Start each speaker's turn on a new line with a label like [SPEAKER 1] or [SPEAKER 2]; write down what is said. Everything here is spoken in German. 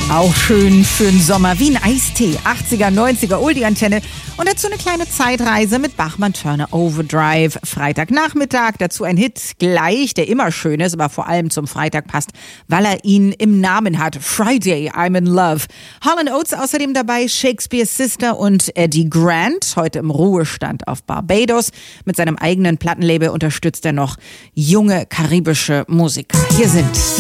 [SPEAKER 1] Auch schön für den Sommer, wie ein Eistee. 80er, 90er, Oldie-Antenne. Und dazu eine kleine Zeitreise mit Bachmann-Turner Overdrive. Freitagnachmittag, dazu ein Hit gleich, der immer schön ist, aber vor allem zum Freitag passt, weil er ihn im Namen hat. Friday, I'm in Love. Hall & Oates außerdem dabei, Shakespeare's Sister und Eddie Grant, heute im Ruhestand auf Barbados. Mit seinem eigenen Plattenlabel unterstützt er noch junge karibische Musiker. Hier sind